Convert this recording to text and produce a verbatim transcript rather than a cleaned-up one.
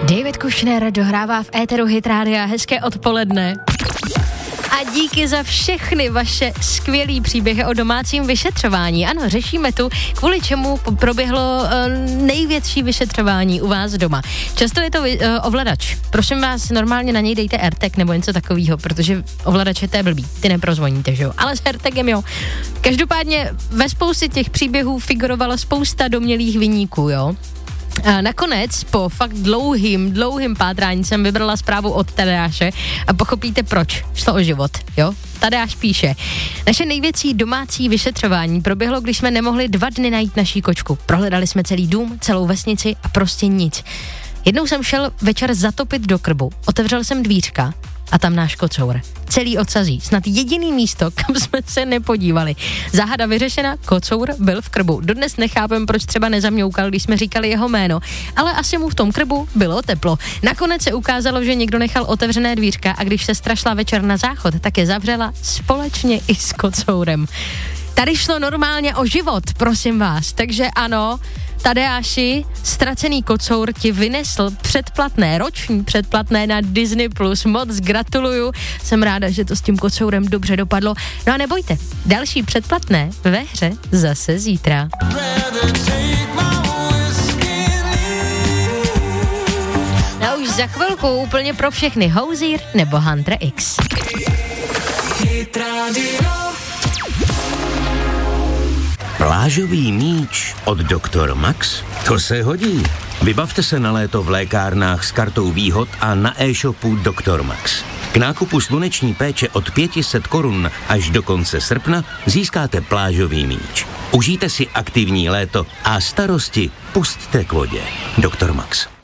David Kushner dohrává v éteru Hit Rádia. Hezké odpoledne. A díky za všechny vaše skvělý příběhy o domácím vyšetřování. Ano, řešíme tu, kvůli čemu proběhlo uh, největší vyšetřování u vás doma. Často je to uh, ovladač. Prosím vás, normálně na něj dejte AirTag nebo něco takového, protože ovladače to je blbý. Ty neprozvoníte, že jo? Ale s AirTagem jo. Každopádně ve spoustě těch příběhů figurovala spousta domnělých viníků, jo? A nakonec po fakt dlouhým, dlouhým pátrání jsem vybrala zprávu od Tadeáše a pochopíte proč. Šlo o život, jo? Tadeáš píše: naše největší domácí vyšetřování proběhlo, když jsme nemohli dva dny najít naší kočku. Prohledali jsme celý dům, celou vesnici a prostě nic. Jednou jsem šel večer zatopit do krbu, otevřel jsem dvířka a tam náš kocour. Celý odsazí, snad jediný místo, kam jsme se nepodívali. Záhada vyřešena, kocour byl v krbu. Dodnes nechápem, proč třeba nezamňoukal, když jsme říkali jeho jméno, ale asi mu v tom krbu bylo teplo. Nakonec se ukázalo, že někdo nechal otevřené dvířka a když se strašla večer na záchod, tak je zavřela společně i s kocourem. Tady šlo normálně o život, prosím vás. Takže ano, Tadeáši, ztracený kocour ti vynesl předplatné, roční předplatné na Disney plus. Moc gratuluju, jsem ráda, že to s tím kocourem dobře dopadlo. No a nebojte, další předplatné ve hře zase zítra. No už za chvilku úplně pro všechny Hozier nebo Hunter X. Plážový míč od doktor Max? To se hodí. Vybavte se na léto v lékárnách s kartou výhod a na e-shopu doktor Max. K nákupu sluneční péče od pět set korun až do konce srpna získáte plážový míč. Užijte si aktivní léto a starosti pusťte k vodě. doktor Max.